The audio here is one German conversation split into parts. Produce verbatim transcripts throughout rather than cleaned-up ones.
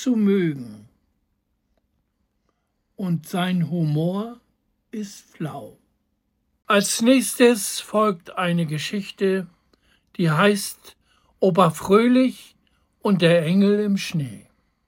zu mögen. Und sein Humor ist flau. Als nächstes folgt eine Geschichte, die heißt Opa Fröhlich und der Engel im Schnee.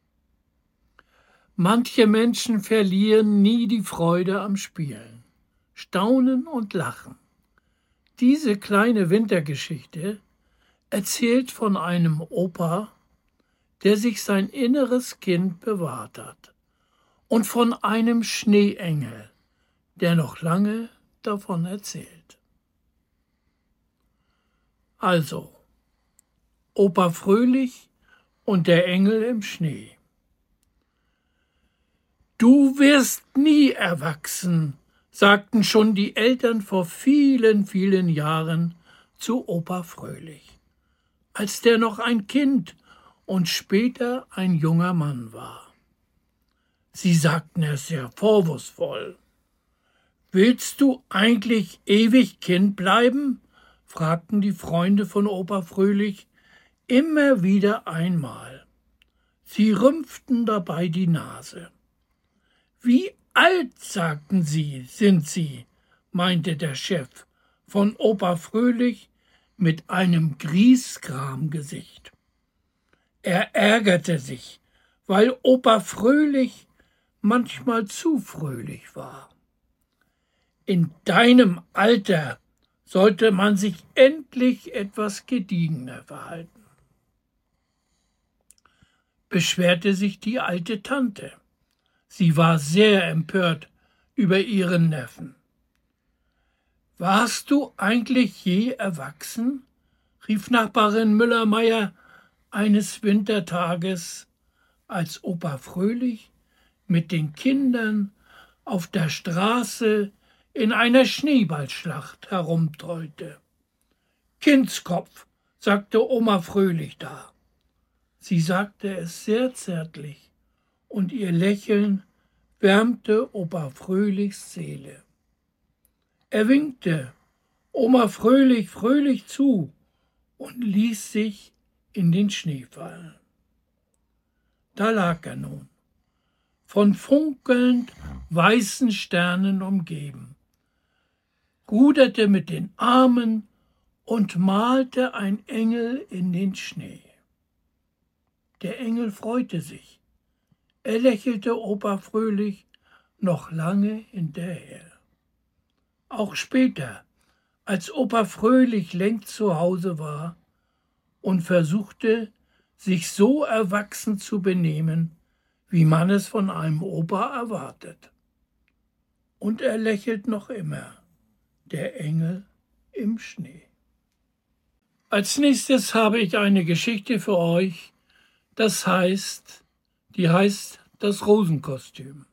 Manche Menschen verlieren nie die Freude am Spielen, Staunen und Lachen. Diese kleine Wintergeschichte erzählt von einem Opa, der sich sein inneres Kind bewahrt hat, und von einem Schneeengel, der noch lange davon erzählt. Also, Opa Fröhlich und der Engel im Schnee. Du wirst nie erwachsen, sagten schon die Eltern vor vielen, vielen Jahren zu Opa Fröhlich, als der noch ein Kind und später ein junger Mann war. Sie sagten es sehr vorwurfsvoll. Willst du eigentlich ewig Kind bleiben? Fragten die Freunde von Opa Fröhlich immer wieder einmal. Sie rümpften dabei die Nase. Wie alt, sagten sie, sind Sie, meinte der Chef von Opa Fröhlich mit einem Griesgramgesicht. Er ärgerte sich, weil Opa Fröhlich manchmal zu fröhlich war. In deinem Alter sollte man sich endlich etwas gediegener verhalten, beschwerte sich die alte Tante. Sie war sehr empört über ihren Neffen. Warst du eigentlich je erwachsen? Rief Nachbarin Müller-Meyer eines Wintertages, als Opa Fröhlich mit den Kindern auf der Straße in einer Schneeballschlacht herumtollte. Kindskopf, sagte Oma Fröhlich da. Sie sagte es sehr zärtlich, und ihr Lächeln wärmte Opa Fröhlichs Seele. Er winkte Oma Fröhlich fröhlich zu und ließ sich in den Schnee fallen. Da lag er nun, von funkelnd weißen Sternen umgeben, ruderte mit den Armen und malte ein Engel in den Schnee. Der Engel freute sich. Er lächelte Opa Fröhlich noch lange hinterher. Auch später, als Opa Fröhlich längst zu Hause war und versuchte, sich so erwachsen zu benehmen, wie man es von einem Opa erwartet. Und er lächelt noch immer, der Engel im Schnee. Als nächstes habe ich eine Geschichte für euch, das heißt, die heißt Das Rosenkostüm.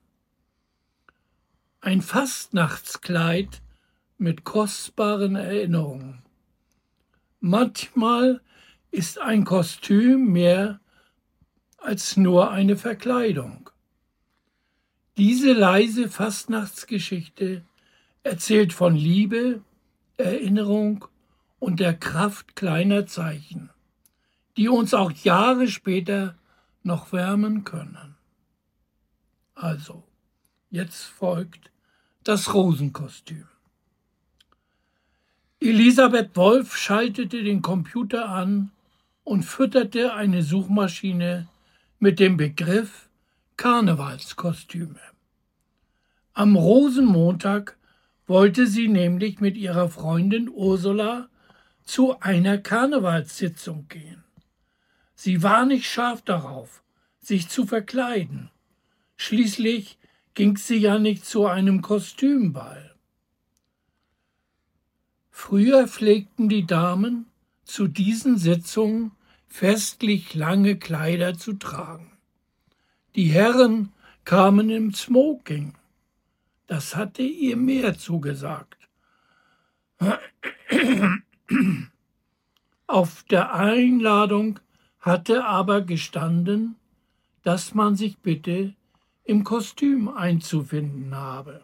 Ein Fastnachtskleid mit kostbaren Erinnerungen. Manchmal ist ein Kostüm mehr als nur eine Verkleidung. Diese leise Fastnachtsgeschichte erzählt von Liebe, Erinnerung und der Kraft kleiner Zeichen, die uns auch Jahre später noch wärmen können. Also, jetzt folgt das Rosenkostüm. Elisabeth Wolf schaltete den Computer an und fütterte eine Suchmaschine mit dem Begriff Karnevalskostüme. Am Rosenmontag wollte sie nämlich mit ihrer Freundin Ursula zu einer Karnevalssitzung gehen. Sie war nicht scharf darauf, sich zu verkleiden. Schließlich ging sie ja nicht zu einem Kostümball. Früher pflegten die Damen zu diesen Sitzungen festlich lange Kleider zu tragen. Die Herren kamen im Smoking. Das hatte ihr mehr zugesagt. Auf der Einladung hatte aber gestanden, dass man sich bitte im Kostüm einzufinden habe.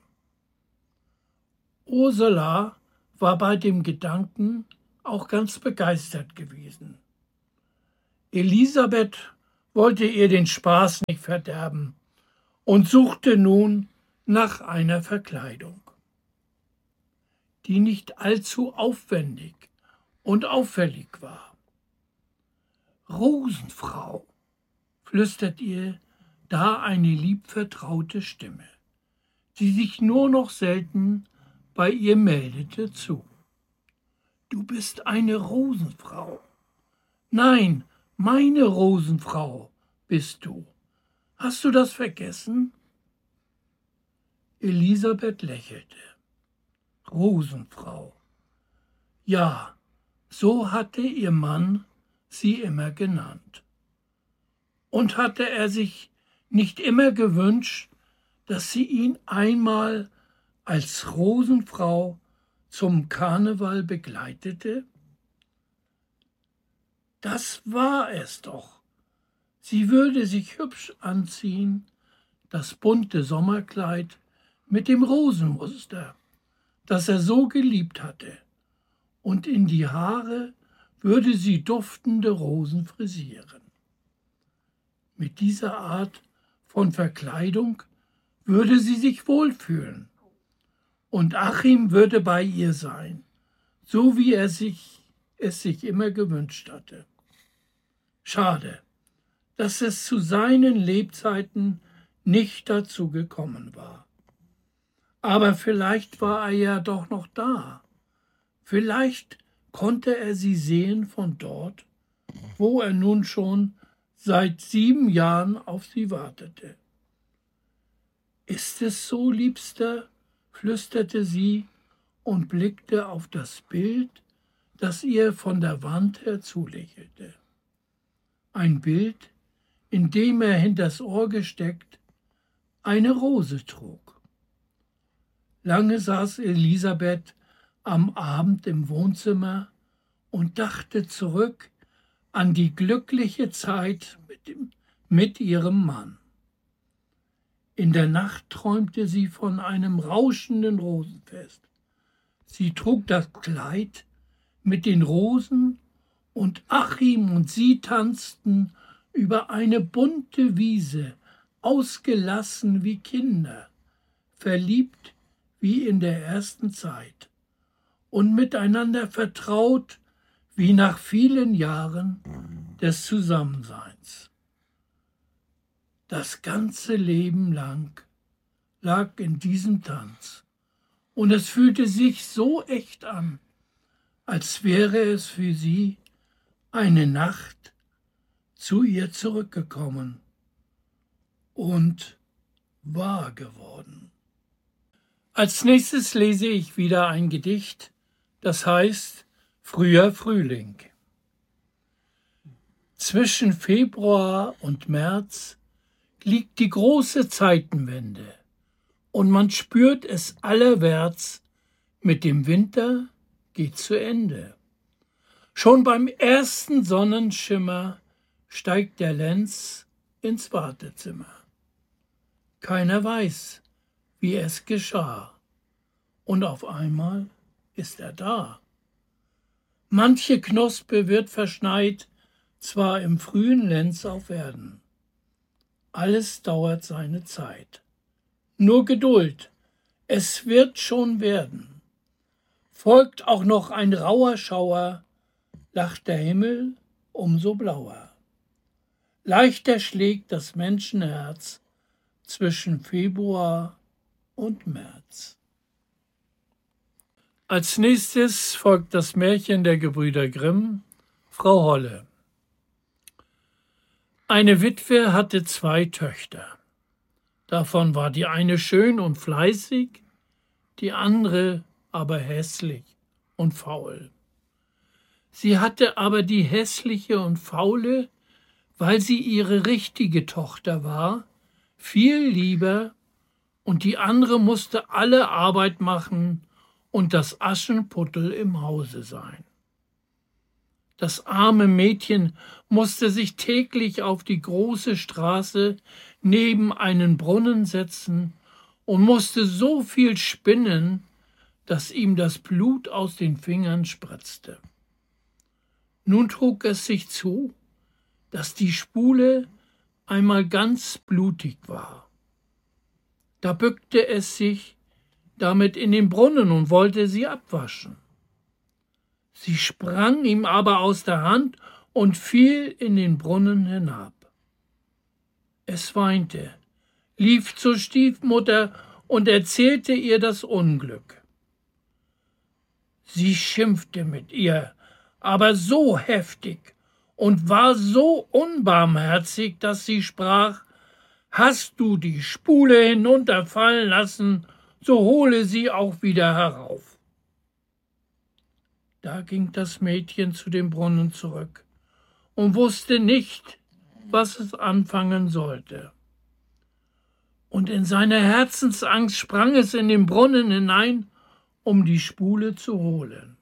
Ursula war bei dem Gedanken auch ganz begeistert gewesen. Elisabeth wollte ihr den Spaß nicht verderben und suchte nun nach einer Verkleidung, die nicht allzu aufwendig und auffällig war. »Rosenfrau«, flüstert ihr da eine liebvertraute Stimme, die sich nur noch selten bei ihr meldete, zu. »Du bist eine Rosenfrau. Nein, meine Rosenfrau bist du. Hast du das vergessen?« Elisabeth lächelte. Rosenfrau. Ja, so hatte ihr Mann sie immer genannt. Und hatte er sich nicht immer gewünscht, dass sie ihn einmal als Rosenfrau zum Karneval begleitete? Das war es doch. Sie würde sich hübsch anziehen, das bunte Sommerkleid mit dem Rosenmuster, das er so geliebt hatte, und in die Haare würde sie duftende Rosen frisieren. Mit dieser Art von Verkleidung würde sie sich wohlfühlen, und Achim würde bei ihr sein, so wie er sich, es sich immer gewünscht hatte. Schade, dass es zu seinen Lebzeiten nicht dazu gekommen war. Aber vielleicht war er ja doch noch da. Vielleicht konnte er sie sehen von dort, wo er nun schon seit sieben Jahren auf sie wartete. »Ist es so, Liebster?«, flüsterte sie und blickte auf das Bild, das ihr von der Wand her zulächelte. Ein Bild, in dem er hinters Ohr gesteckt eine Rose trug. Lange saß Elisabeth am Abend im Wohnzimmer und dachte zurück an die glückliche Zeit mit, dem, mit ihrem Mann. In der Nacht träumte sie von einem rauschenden Rosenfest. Sie trug das Kleid mit den Rosen und Achim und sie tanzten über eine bunte Wiese, ausgelassen wie Kinder, verliebt wie in der ersten Zeit und miteinander vertraut wie nach vielen Jahren des Zusammenseins. Das ganze Leben lang lag in diesem Tanz, und es fühlte sich so echt an, als wäre es für sie eine Nacht zu ihr zurückgekommen und wahr geworden. Als nächstes lese ich wieder ein Gedicht, das heißt Früher Frühling. Zwischen Februar und März liegt die große Zeitenwende, und man spürt es allerwärts, mit dem Winter geht zu Ende. Schon beim ersten Sonnenschimmer steigt der Lenz ins Wartezimmer. Keiner weiß, wie es geschah, und auf einmal ist er da. Manche Knospe wird verschneit, zwar im frühen Lenz auf Erden. Alles dauert seine Zeit. Nur Geduld, es wird schon werden. Folgt auch noch ein rauer Schauer, lacht der Himmel umso blauer. Leichter schlägt das Menschenherz zwischen Februar und März. Als nächstes folgt das Märchen der Gebrüder Grimm, Frau Holle. Eine Witwe hatte zwei Töchter. Davon war die eine schön und fleißig, die andere aber hässlich und faul. Sie hatte aber die hässliche und faule, weil sie ihre richtige Tochter war, viel lieber, und die andere musste alle Arbeit machen und das Aschenputtel im Hause sein. Das arme Mädchen musste sich täglich auf die große Straße neben einen Brunnen setzen und musste so viel spinnen, dass ihm das Blut aus den Fingern spritzte. Nun trug es sich zu, dass die Spule einmal ganz blutig war. Da bückte es sich damit in den Brunnen und wollte sie abwaschen. Sie sprang ihm aber aus der Hand und fiel in den Brunnen hinab. Es weinte, lief zur Stiefmutter und erzählte ihr das Unglück. Sie schimpfte mit ihr, aber so heftig und war so unbarmherzig, dass sie sprach: »Hast du die Spule hinunterfallen lassen, so hole sie auch wieder herauf.« Da ging das Mädchen zu dem Brunnen zurück und wusste nicht, was es anfangen sollte. Und in seiner Herzensangst sprang es in den Brunnen hinein, um die Spule zu holen.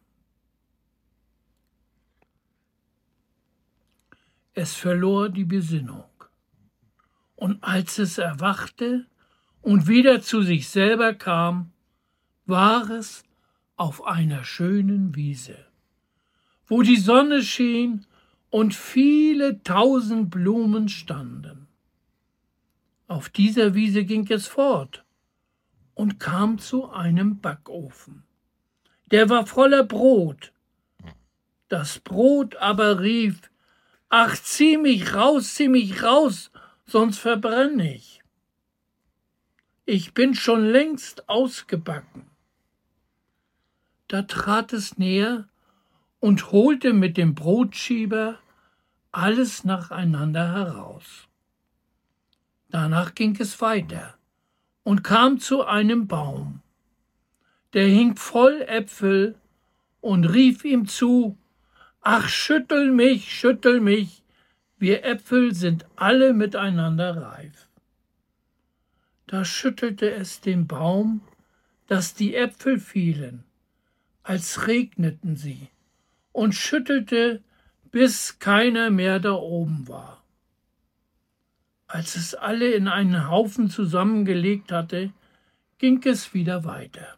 Es verlor die Besinnung, und als es erwachte und wieder zu sich selber kam, war es auf einer schönen Wiese, wo die Sonne schien und viele tausend Blumen standen. Auf dieser Wiese ging es fort und kam zu einem Backofen. Der war voller Brot. Das Brot aber rief: »Ach, zieh mich raus, zieh mich raus, sonst verbrenne ich. Ich bin schon längst ausgebacken.« Da trat es näher und holte mit dem Brotschieber alles nacheinander heraus. Danach ging es weiter und kam zu einem Baum. Der hing voll Äpfel und rief ihm zu: »Ach, schüttel mich, schüttel mich, wir Äpfel sind alle miteinander reif.« Da schüttelte es den Baum, dass die Äpfel fielen, als regneten sie, und schüttelte, bis keiner mehr da oben war. Als es alle in einen Haufen zusammengelegt hatte, ging es wieder weiter.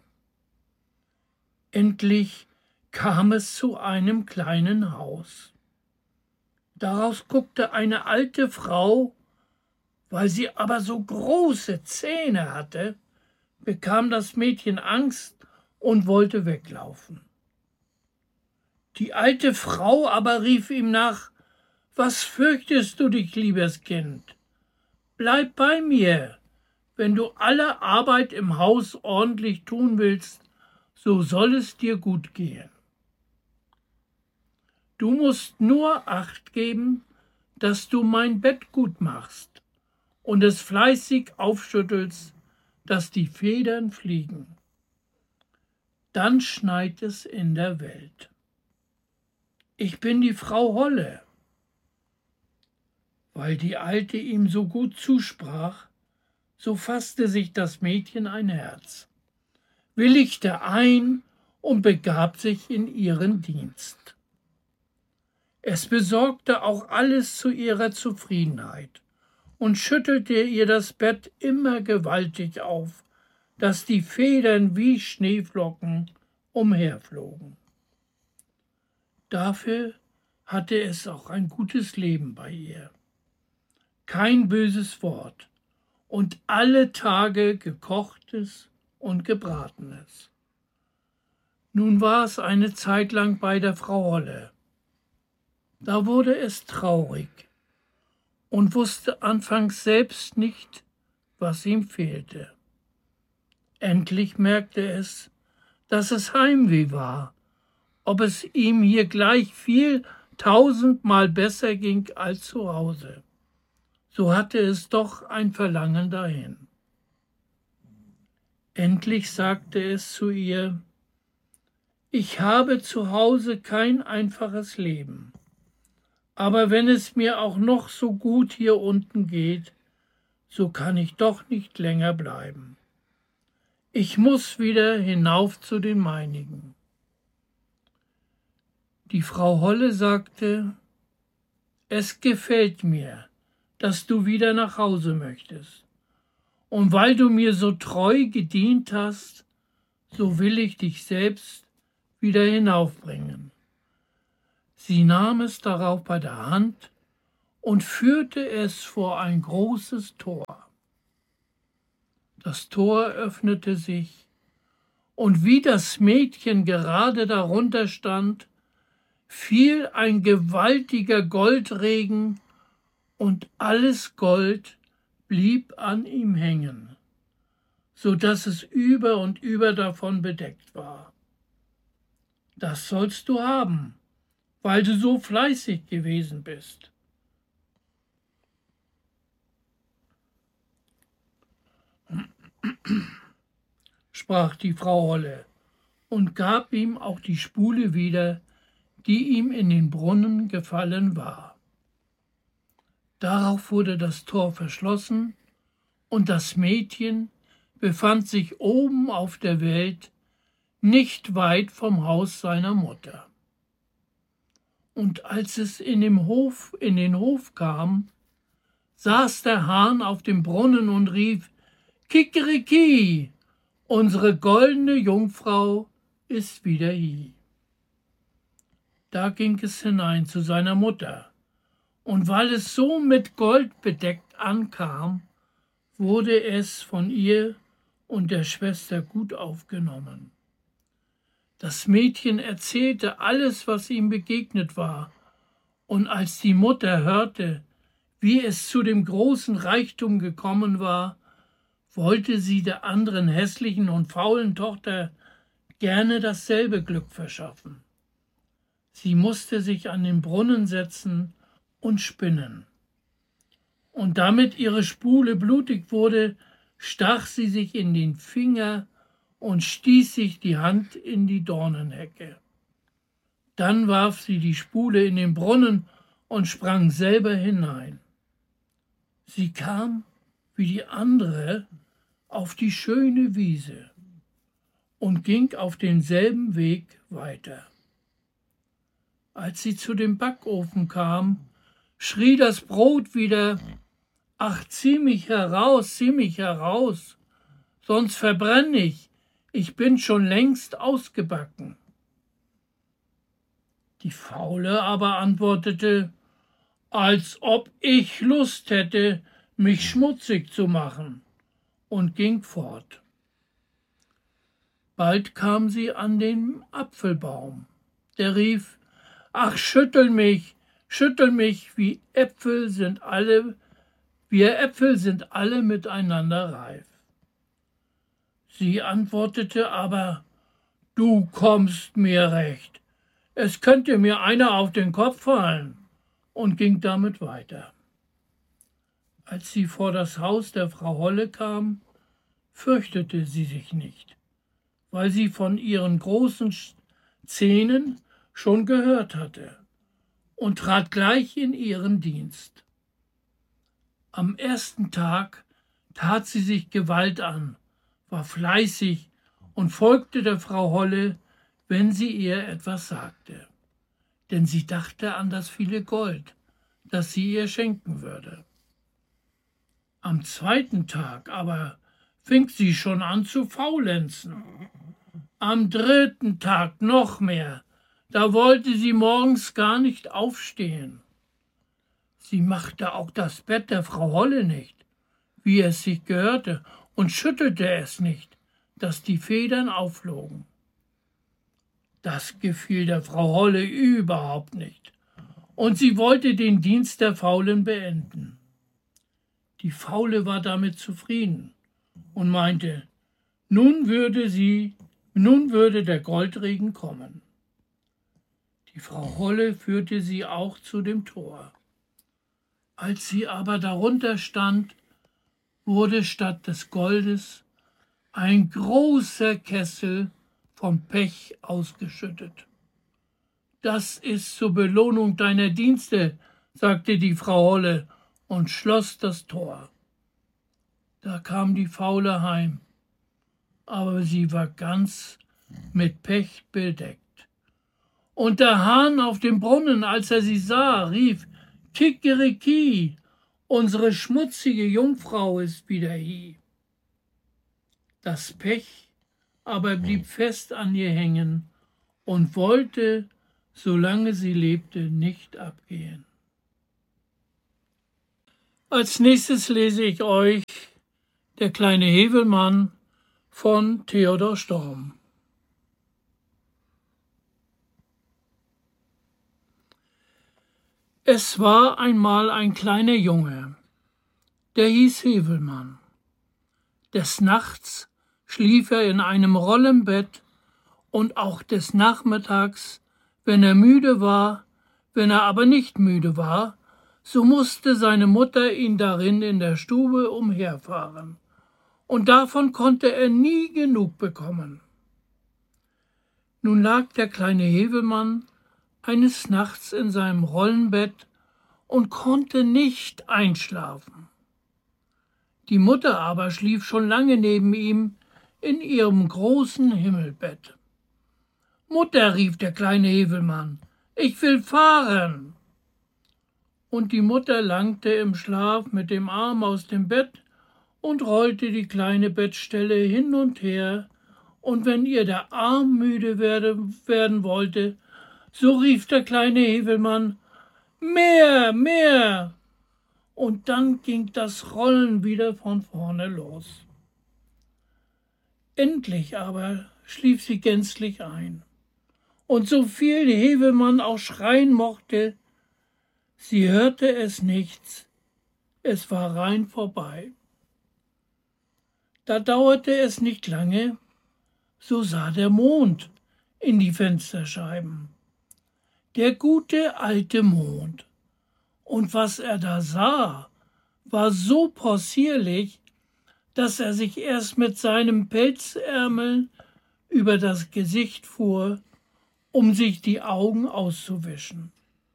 Endlich kam es zu einem kleinen Haus. Daraus guckte eine alte Frau. Weil sie aber so große Zähne hatte, bekam das Mädchen Angst und wollte weglaufen. Die alte Frau aber rief ihm nach: »Was fürchtest du dich, liebes Kind? Bleib bei mir. Wenn du alle Arbeit im Haus ordentlich tun willst, so soll es dir gut gehen. Du musst nur Acht geben, dass du mein Bett gut machst und es fleißig aufschüttelst, dass die Federn fliegen. Dann schneit es in der Welt. Ich bin die Frau Holle.« Weil die Alte ihm so gut zusprach, so fasste sich das Mädchen ein Herz, willigte ein und begab sich in ihren Dienst. Es besorgte auch alles zu ihrer Zufriedenheit und schüttelte ihr das Bett immer gewaltig auf, dass die Federn wie Schneeflocken umherflogen. Dafür hatte es auch ein gutes Leben bei ihr. Kein böses Wort und alle Tage gekochtes und gebratenes. Nun war es eine Zeit lang bei der Frau Holle. Da wurde es traurig und wusste anfangs selbst nicht, was ihm fehlte. Endlich merkte es, dass es Heimweh war, ob es ihm hier gleich viel tausendmal besser ging als zu Hause. So hatte es doch ein Verlangen dahin. Endlich sagte es zu ihr: »Ich habe zu Hause kein einfaches Leben. Aber wenn es mir auch noch so gut hier unten geht, so kann ich doch nicht länger bleiben. Ich muss wieder hinauf zu den meinigen.« Die Frau Holle sagte: »Es gefällt mir, dass du wieder nach Hause möchtest. Und weil du mir so treu gedient hast, so will ich dich selbst wieder hinaufbringen.« Sie nahm es darauf bei der Hand und führte es vor ein großes Tor. Das Tor öffnete sich, und wie das Mädchen gerade darunter stand, fiel ein gewaltiger Goldregen, und alles Gold blieb an ihm hängen, so dass es über und über davon bedeckt war. Das sollst du haben, weil du so fleißig gewesen bist. Sprach die Frau Holle und gab ihm auch die Spule wieder, die ihm in den Brunnen gefallen war. Darauf wurde das Tor verschlossen, und das Mädchen befand sich oben auf der Welt, nicht weit vom Haus seiner Mutter. Und als es in, dem Hof, in den Hof kam, saß der Hahn auf dem Brunnen und rief: Kikeriki, unsere goldene Jungfrau ist wieder hie. Da ging es hinein zu seiner Mutter, und weil es so mit Gold bedeckt ankam, wurde es von ihr und der Schwester gut aufgenommen. Das Mädchen erzählte alles, was ihm begegnet war, und als die Mutter hörte, wie es zu dem großen Reichtum gekommen war, wollte sie der anderen hässlichen und faulen Tochter gerne dasselbe Glück verschaffen. Sie musste sich an den Brunnen setzen und spinnen. Und damit ihre Spule blutig wurde, stach sie sich in den Finger und stieß sich die Hand in die Dornenhecke. Dann warf sie die Spule in den Brunnen und sprang selber hinein. Sie kam, wie die andere, auf die schöne Wiese und ging auf denselben Weg weiter. Als sie zu dem Backofen kam, schrie das Brot wieder: »Ach, zieh mich heraus, zieh mich heraus, sonst verbrenn ich, ich bin schon längst ausgebacken.« Die Faule aber antwortete: »Als ob ich Lust hätte, mich schmutzig zu machen«, und ging fort. Bald kam sie an den Apfelbaum. Der rief: »Ach, schüttel mich, schüttel mich, wie Äpfel sind alle, wir Äpfel sind alle miteinander reif.« Sie antwortete aber: »Du kommst mir recht, es könnte mir einer auf den Kopf fallen«, und ging damit weiter. Als sie vor das Haus der Frau Holle kam, fürchtete sie sich nicht, weil sie von ihren großen Zähnen schon gehört hatte, und trat gleich in ihren Dienst. Am ersten Tag tat sie sich Gewalt an, war fleißig und folgte der Frau Holle, wenn sie ihr etwas sagte, denn sie dachte an das viele Gold, das sie ihr schenken würde. Am zweiten Tag aber fing sie schon an zu faulenzen. Am dritten Tag noch mehr, da wollte sie morgens gar nicht aufstehen. Sie machte auch das Bett der Frau Holle nicht, wie es sich gehörte, und schüttelte es nicht, dass die Federn aufflogen. Das gefiel der Frau Holle überhaupt nicht, und sie wollte den Dienst der Faulen beenden. Die Faule war damit zufrieden und meinte, nun würde sie, nun würde der Goldregen kommen. Die Frau Holle führte sie auch zu dem Tor. Als sie aber darunter stand, wurde statt des Goldes ein großer Kessel vom Pech ausgeschüttet. »Das ist zur Belohnung deiner Dienste«, sagte die Frau Holle und schloss das Tor. Da kam die Faule heim, aber sie war ganz mit Pech bedeckt. Und der Hahn auf dem Brunnen, als er sie sah, rief: »Kikeriki, unsere schmutzige Jungfrau ist wieder hie.« Das Pech aber blieb fest an ihr hängen und wollte, solange sie lebte, nicht abgehen. Als nächstes lese ich euch Der kleine Häwelmann von Theodor Storm. Es war einmal ein kleiner Junge, der hieß Häwelmann. Des Nachts schlief er in einem Rollenbett und auch des Nachmittags, wenn er müde war, wenn er aber nicht müde war, so musste seine Mutter ihn darin in der Stube umherfahren, und davon konnte er nie genug bekommen. Nun lag der kleine Häwelmann eines Nachts in seinem Rollenbett und konnte nicht einschlafen. Die Mutter aber schlief schon lange neben ihm in ihrem großen Himmelbett. »Mutter«, rief der kleine Häwelmann, »ich will fahren!« Und die Mutter langte im Schlaf mit dem Arm aus dem Bett und rollte die kleine Bettstelle hin und her, und wenn ihr der Arm müde werde, werden wollte, so rief der kleine Häwelmann, »Mehr, mehr!« Und dann ging das Rollen wieder von vorne los. Endlich aber schlief sie gänzlich ein, und so viel Häwelmann auch schreien mochte, sie hörte es nichts, es war rein vorbei. Da dauerte es nicht lange, so sah der Mond in die Fensterscheiben. Der gute alte Mond. Und was er da sah, war so possierlich, dass er sich erst mit seinem Pelzärmel über das Gesicht fuhr, um sich die Augen auszuwischen.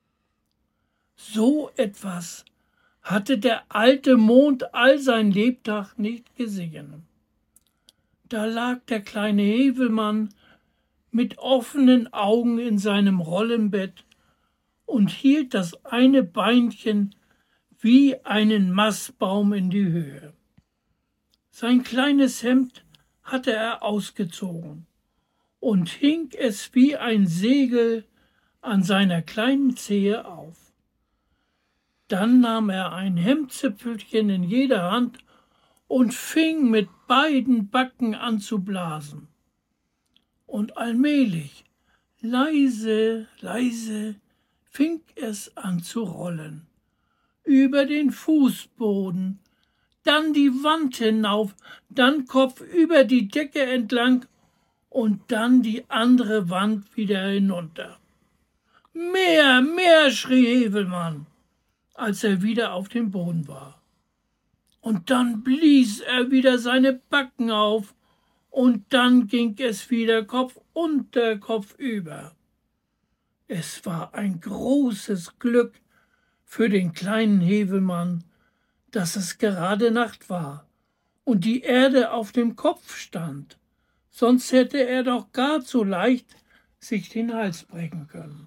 So etwas hatte der alte Mond all sein Lebtag nicht gesehen. Da lag der kleine Häwelmann mit offenen Augen in seinem Rollenbett und hielt das eine Beinchen wie einen Mastbaum in die Höhe. Sein kleines Hemd hatte er ausgezogen und hing es wie ein Segel an seiner kleinen Zehe auf. Dann nahm er ein Hemdzipfelchen in jeder Hand und fing mit beiden Backen an zu blasen. Und allmählich, leise, leise, fing es an zu rollen. Über den Fußboden, dann die Wand hinauf, dann kopfüber die Decke entlang und dann die andere Wand wieder hinunter. »Mehr, mehr«, schrie Häwelmann, als er wieder auf dem Boden war. Und dann blies er wieder seine Backen auf, und dann ging es wieder Kopf unter Kopf über. Es war ein großes Glück für den kleinen Häwelmann, dass es gerade Nacht war und die Erde auf dem Kopf stand, sonst hätte er doch gar zu leicht sich den Hals brechen können.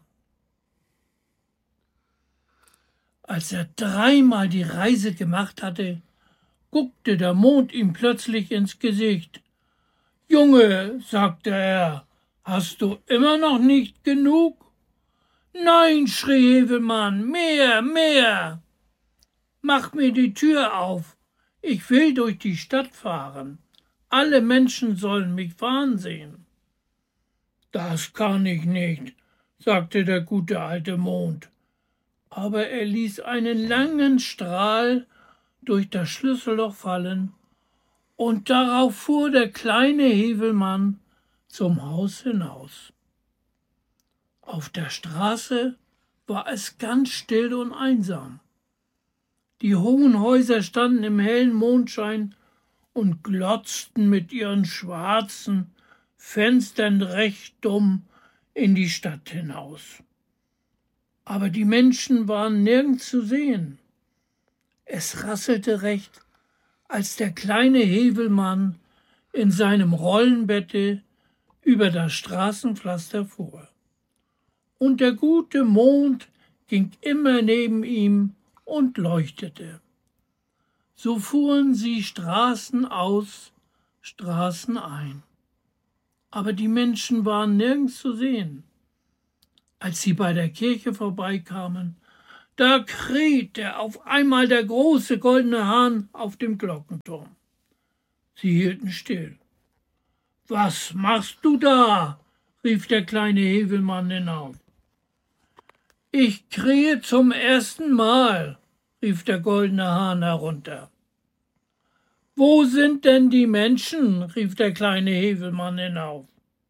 Als er dreimal die Reise gemacht hatte, guckte der Mond ihm plötzlich ins Gesicht. »Junge«, sagte er, »hast du immer noch nicht genug?« »Nein«, schrie Häwelmann, »mehr, mehr! Mach mir die Tür auf, ich will durch die Stadt fahren. Alle Menschen sollen mich fahren sehen.« »Das kann ich nicht«, sagte der gute alte Mond. Aber er ließ einen langen Strahl durch das Schlüsselloch fallen, und darauf fuhr der kleine Häwelmann zum Haus hinaus. Auf der Straße war es ganz still und einsam. Die hohen Häuser standen im hellen Mondschein und glotzten mit ihren schwarzen Fenstern recht dumm in die Stadt hinaus. Aber die Menschen waren nirgends zu sehen. Es rasselte recht, als der kleine Häwelmann in seinem Rollenbette über das Straßenpflaster fuhr. Und der gute Mond ging immer neben ihm und leuchtete. So fuhren sie Straßen aus, Straßen ein. Aber die Menschen waren nirgends zu sehen. Als sie bei der Kirche vorbeikamen, Da krähte auf einmal der große goldene Hahn auf dem Glockenturm. Sie hielten still. »Was machst du da?« rief der kleine Häwelmann hinauf. »Ich krähe zum ersten Mal«, rief der goldene Hahn herunter. »Wo sind denn die Menschen?« rief der kleine Häwelmann hinauf.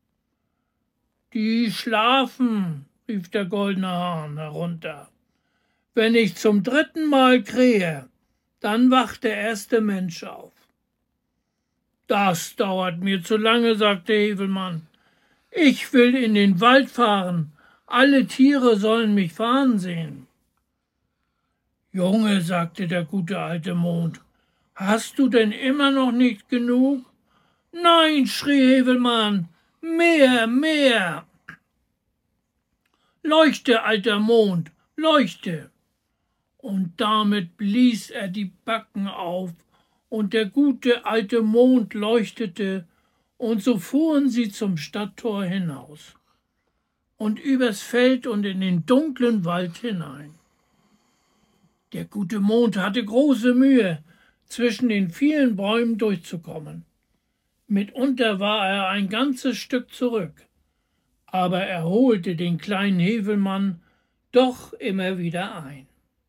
»Die schlafen«, rief der goldene Hahn herunter. »Wenn ich zum dritten Mal krähe, dann wacht der erste Mensch auf.« »Das dauert mir zu lange«, sagte Häwelmann. »Ich will in den Wald fahren. Alle Tiere sollen mich fahren sehen.« »Junge«, sagte der gute alte Mond, »hast du denn immer noch nicht genug?« »Nein«, schrie Häwelmann, »mehr, mehr!« »Leuchte, alter Mond, leuchte!« Und damit blies er die Backen auf, und der gute alte Mond leuchtete, und so fuhren sie zum Stadttor hinaus und übers Feld und in den dunklen Wald hinein. Der gute Mond hatte große Mühe, zwischen den vielen Bäumen durchzukommen. Mitunter war er ein ganzes Stück zurück, aber er holte den kleinen Häwelmann doch immer wieder ein.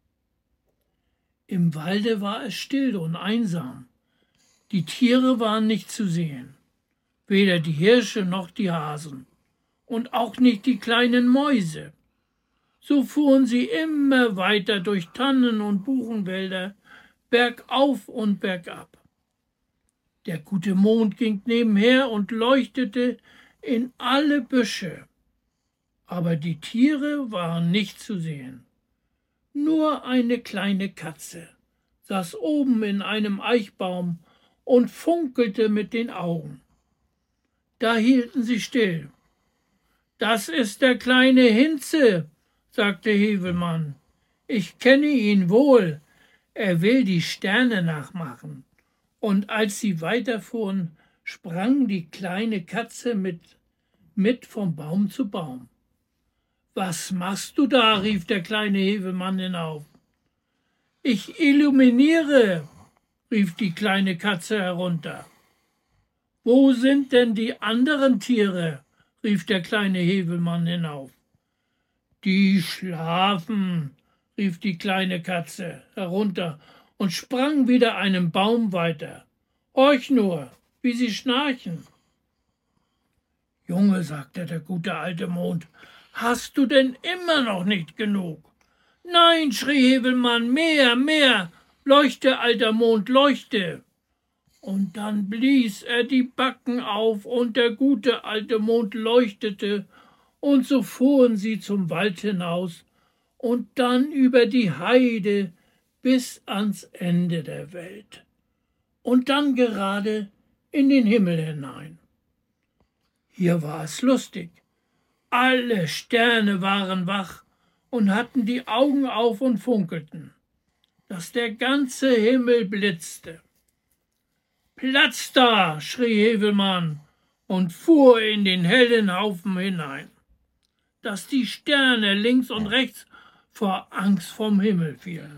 Im Walde war es still und einsam. Die Tiere waren nicht zu sehen, weder die Hirsche noch die Hasen und auch nicht die kleinen Mäuse. So fuhren sie immer weiter durch Tannen und Buchenwälder, bergauf und bergab. Der gute Mond ging nebenher und leuchtete in alle Büsche, aber die Tiere waren nicht zu sehen. Nur eine kleine Katze saß oben in einem Eichbaum und funkelte mit den Augen. Da hielten sie still. »Das ist der kleine Hinze«, sagte Häwelmann. »Ich kenne ihn wohl. Er will die Sterne nachmachen.« Und als sie weiterfuhren, sprang die kleine Katze mit, mit vom Baum zu Baum. »Was machst du da?« rief der kleine Häwelmann hinauf. »Ich illuminiere«, rief die kleine Katze herunter. »Wo sind denn die anderen Tiere?« rief der kleine Häwelmann hinauf. »Die schlafen«, rief die kleine Katze herunter und sprang wieder einen Baum weiter. »Horch nur, wie sie schnarchen.« »Junge«, sagte der gute alte Mond, »hast du denn immer noch nicht genug?« »Nein«, schrie Häwelmann, »mehr, mehr! Leuchte, alter Mond, leuchte!« Und dann blies er die Backen auf, und der gute alte Mond leuchtete, und so fuhren sie zum Wald hinaus und dann über die Heide bis ans Ende der Welt und dann gerade in den Himmel hinein. Hier war es lustig. Alle Sterne waren wach und hatten die Augen auf und funkelten, dass der ganze Himmel blitzte. »Platz da«, schrie Häwelmann und fuhr in den hellen Haufen hinein, dass die Sterne links und rechts vor Angst vom Himmel fielen.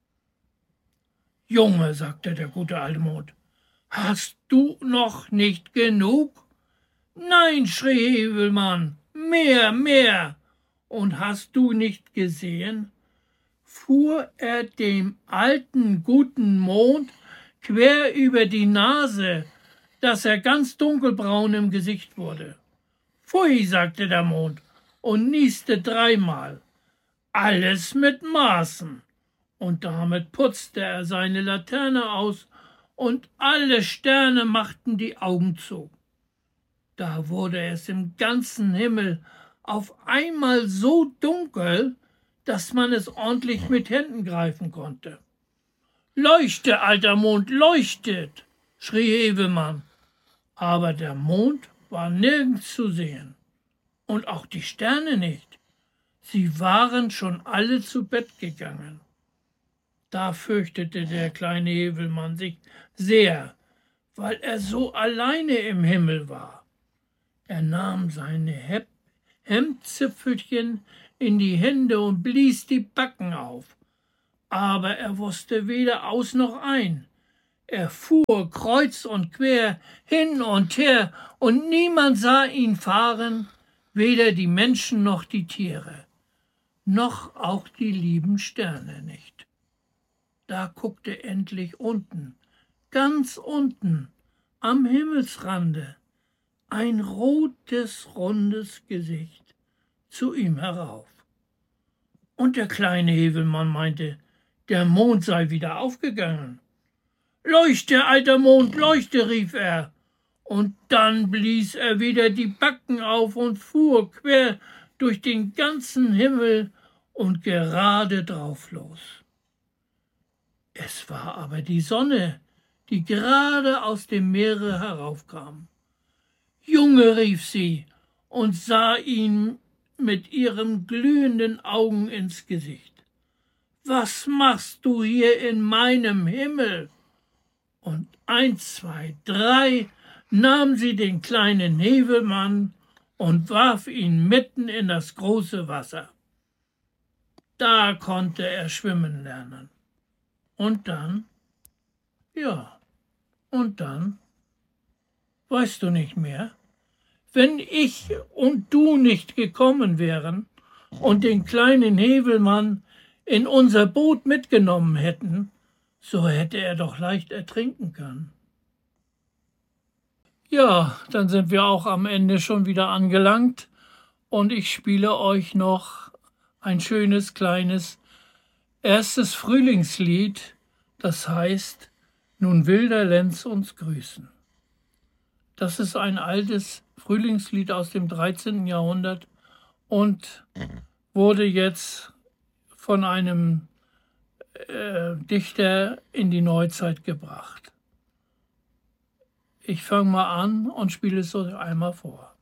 »Junge«, sagte der gute alte Mond, »hast du noch nicht genug?« »Nein«, schrie Häwelmann, »mehr, mehr! Und hast du nicht gesehen?« fuhr er dem alten guten Mond quer über die Nase, dass er ganz dunkelbraun im Gesicht wurde. »Pfui«, sagte der Mond und nieste dreimal. »Alles mit Maßen.« Und damit putzte er seine Laterne aus, und alle Sterne machten die Augen zu. Da wurde es im ganzen Himmel auf einmal so dunkel, dass man es ordentlich mit Händen greifen konnte. »Leuchte, alter Mond, leuchtet«, schrie Häwelmann. Aber der Mond war nirgends zu sehen und auch die Sterne nicht. Sie waren schon alle zu Bett gegangen. Da fürchtete der kleine Häwelmann sich sehr, weil er so alleine im Himmel war. Er nahm seine Hemdzipfelchen in die Hände und blies die Backen auf. Aber er wusste weder aus noch ein. Er fuhr kreuz und quer, hin und her, und niemand sah ihn fahren, weder die Menschen noch die Tiere, noch auch die lieben Sterne nicht. Da guckte endlich unten, ganz unten, am Himmelsrande, ein rotes, rundes Gesicht zu ihm herauf. Und der kleine Häwelmann meinte, der Mond sei wieder aufgegangen. »Leuchte, alter Mond, leuchte«, rief er, und dann blies er wieder die Backen auf und fuhr quer durch den ganzen Himmel und gerade drauf los. Es war aber die Sonne, die gerade aus dem Meere heraufkam. »Junge«, rief sie und sah ihm mit ihren glühenden Augen ins Gesicht. »Was machst du hier in meinem Himmel?« Und eins, zwei, drei nahm sie den kleinen Häwelmann und warf ihn mitten in das große Wasser. Da konnte er schwimmen lernen. Und dann, ja, und dann, weißt du nicht mehr? Wenn ich und du nicht gekommen wären und den kleinen Häwelmann in unser Boot mitgenommen hätten, so hätte er doch leicht ertrinken können. Ja, dann sind wir auch am Ende schon wieder angelangt und ich spiele euch noch ein schönes, kleines, erstes Frühlingslied, das heißt, »Nun will der Lenz uns grüßen«. Das ist ein altes Frühlingslied aus dem dreizehnten Jahrhundert und wurde jetzt von einem äh, Dichter in die Neuzeit gebracht. Ich fange mal an und spiele es so einmal vor.